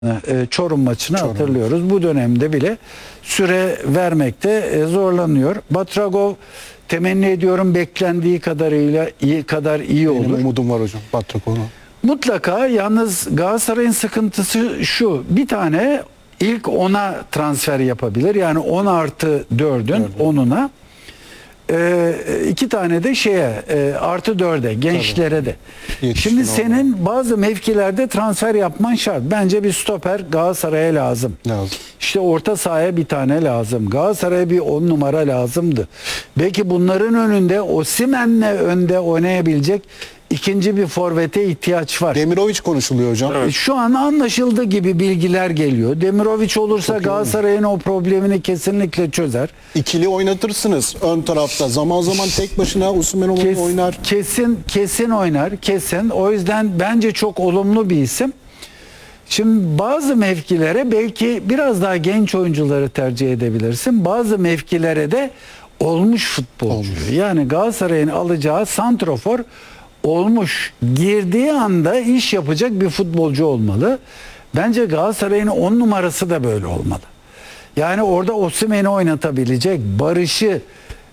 Çorum maçını hatırlıyoruz. Bu dönemde bile süre vermekte zorlanıyor. Batragov temenni ediyorum beklendiği kadarıyla iyi olur. Benim umudum var hocam Batragov'a. Mutlaka, yalnız Galatasaray'ın sıkıntısı şu: bir tane ilk 10'a transfer yapabilir. Yani 10 artı 4'ün 10'una. İki tane de artı 4'e, gençlere de. Şimdi senin bazı mevkilerde transfer yapman şart. Bence bir stoper Galatasaray'a lazım. İşte orta sahaya bir tane lazım. Galatasaray'a bir 10 numara lazımdı. Belki bunların önünde Osimhen'le önde oynayabilecek ikinci bir forvete ihtiyaç var. Demirovic konuşuluyor hocam. Evet. Şu an anlaşıldı gibi bilgiler geliyor. Demirovic olursa Galatasaray'ın o problemini kesinlikle çözer. İkili oynatırsınız ön tarafta. Zaman zaman tek başına Osimhen oynar. Kesin oynar. Kesin. O yüzden bence çok olumlu bir isim. Şimdi bazı mevkilere belki biraz daha genç oyuncuları tercih edebilirsin. Bazı mevkilere de olmuş futbolcu. Yani Galatasaray'ın alacağı santrofor olmuş, girdiği anda iş yapacak bir futbolcu olmalı. Bence Galatasaray'ın 10 numarası da böyle olmalı. Yani orada Osimhen'i oynatabilecek, Barış'ı,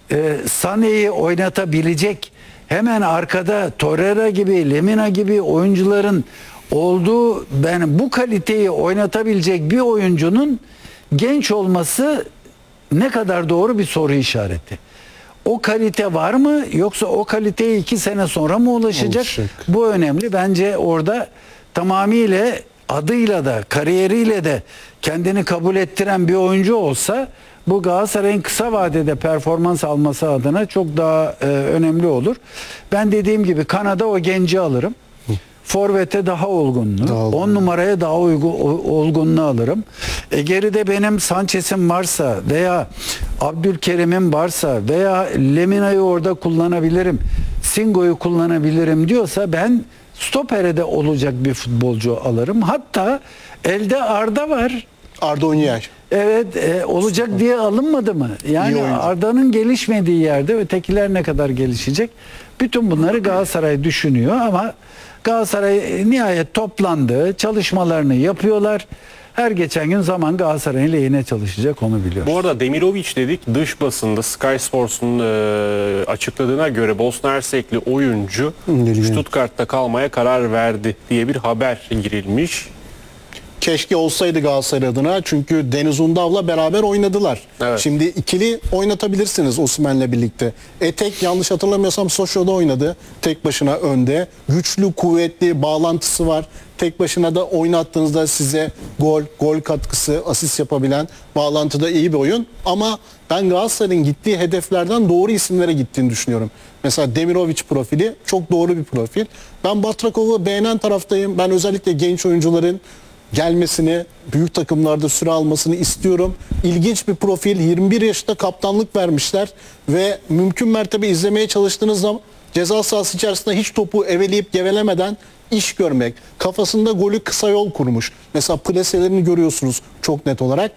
Sané'yi oynatabilecek, hemen arkada Torreira gibi, Lemina gibi oyuncuların olduğu, bu kaliteyi oynatabilecek bir oyuncunun genç olması ne kadar doğru bir soru işareti. O kalite var mı, yoksa o kaliteye 2 sene sonra mı ulaşacak? Bu önemli. Bence orada tamamıyla adıyla da kariyeriyle de kendini kabul ettiren bir oyuncu olsa bu Galatasaray'ın kısa vadede performans alması adına çok daha önemli olur. Ben dediğim gibi kanada o genci alırım. Forvet'e daha olgunluğu, 10 numaraya daha olgunluğu alırım. Geride benim Sanchez'im varsa veya Abdülkerim'im varsa veya Lemina'yı orada kullanabilirim, Singo'yu kullanabilirim diyorsa ben stopere de olacak bir futbolcu alırım. Hatta elde Arda var. Arda oynuyor. Evet, olacak diye alınmadı mı? Yani Arda'nın gelişmediği yerde ötekiler ne kadar gelişecek? Bütün bunları Galatasaray düşünüyor ama Galatasaray nihayet toplandı, çalışmalarını yapıyorlar. Her geçen gün zaman Galatasaray'ın lehine çalışacak, onu biliyoruz. Bu arada Demirovic dedik, dış basında Sky Sports'un açıkladığına göre Bosna Hersekli oyuncu Stuttgart'ta kalmaya karar verdi diye bir haber girilmiş. Keşke olsaydı Galatasaray adına, çünkü Deniz Undav'la beraber oynadılar. Evet. Şimdi ikili oynatabilirsiniz Osimhen'le birlikte. Tek yanlış hatırlamıyorsam Soşo'da oynadı. Tek başına önde. Güçlü, kuvvetli, bağlantısı var. Tek başına da oynattığınızda size gol katkısı, asist yapabilen, bağlantıda iyi bir oyun. Ama ben Galatasaray'ın gittiği hedeflerden doğru isimlere gittiğini düşünüyorum. Mesela Demirovic profili çok doğru bir profil. Ben Batragov'u beğenen taraftayım. Ben özellikle genç oyuncuların gelmesini, büyük takımlarda süre almasını istiyorum. İlginç bir profil. 21 yaşında kaptanlık vermişler ve mümkün mertebe izlemeye çalıştığınız zaman ceza sahası içerisinde hiç topu eveleyip gevelemeden iş görmek. Kafasında golü kısa yol kurmuş. Mesela plaselerini görüyorsunuz çok net olarak.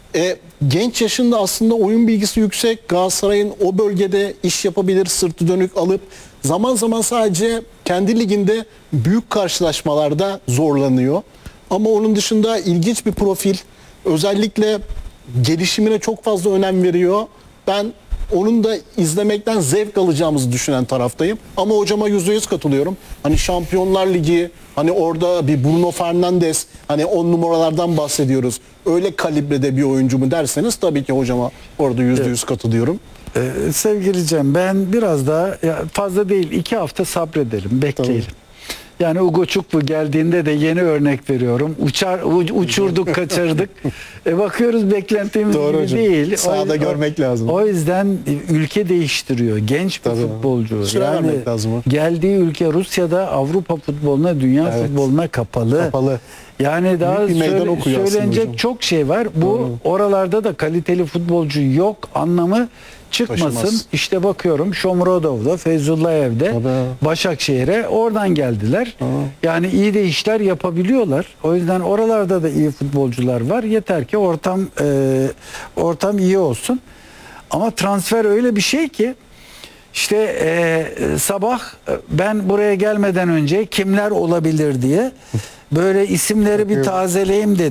Genç yaşında aslında oyun bilgisi yüksek. Galatasaray'ın o bölgede iş yapabilir, sırtı dönük alıp zaman zaman sadece kendi liginde büyük karşılaşmalarda zorlanıyor. Ama onun dışında ilginç bir profil. Özellikle gelişimine çok fazla önem veriyor. Ben onun da izlemekten zevk alacağımızı düşünen taraftayım. Ama hocama %100 katılıyorum. Hani Şampiyonlar Ligi, hani orada bir Bruno Fernandes, hani 10 numaralardan bahsediyoruz. Öyle kalibrede bir oyuncu mu derseniz tabii ki hocama orada %100 katılıyorum. Sevgili Cem, ben biraz daha fazla değil 2 hafta sabredelim, bekleyelim. Tabii. Yani Ugo Çukwu geldiğinde de yeni örnek veriyorum. Uçurduk, kaçırdık. Bakıyoruz beklentimiz gibi değil. Sahada görmek lazım. O yüzden ülke değiştiriyor. Genç bir futbolcu. Süre vermek lazım. Geldiği ülke Rusya'da Avrupa futboluna, dünya futboluna kapalı. Yani daha söylenecek çok şey var. Bu oralarda da kaliteli futbolcu yok anlamı çıkmasın. İşte bakıyorum Shomurodov'da, Feyzullahev'de, Başakşehir'e oradan geldiler. Yani iyi de işler yapabiliyorlar. O yüzden oralarda da iyi futbolcular var. Yeter ki ortam iyi olsun. Ama transfer öyle bir şey ki İşte sabah ben buraya gelmeden önce kimler olabilir diye böyle isimleri bir tazeleyeyim dedim.